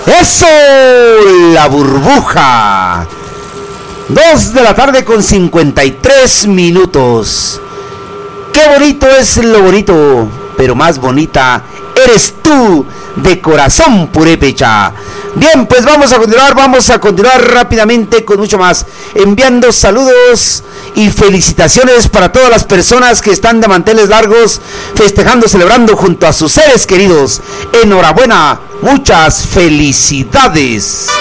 ¡Eso! La burbuja. 2 de la tarde con 53 minutos. Qué bonito es lo bonito, pero más bonita eres tú, de corazón purépecha. Bien, pues vamos a continuar rápidamente con mucho más, enviando saludos y felicitaciones para todas las personas que están de manteles largos, festejando, celebrando junto a sus seres queridos. Enhorabuena, muchas felicidades.